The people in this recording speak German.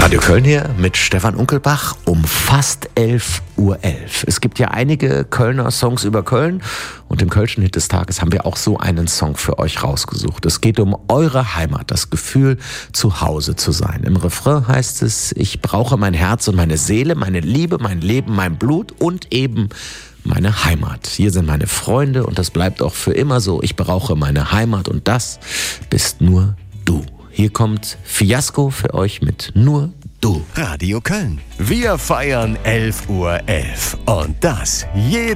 Radio Köln hier mit Stefan Unkelbach um fast 11:11 Uhr. Es gibt ja einige Kölner Songs über Köln und im Kölschen Hit des Tages haben wir auch so einen Song für euch rausgesucht. Es geht um eure Heimat, das Gefühl, zu Hause zu sein. Im Refrain heißt es: Ich brauche mein Herz und meine Seele, meine Liebe, mein Leben, mein Blut und eben meine Heimat. Hier sind meine Freunde und das bleibt auch für immer so. Ich brauche meine Heimat und das bist nur du. Hier kommt Fiasko für euch mit Nur du. Radio Köln. Wir feiern 11:11 Uhr und das jeden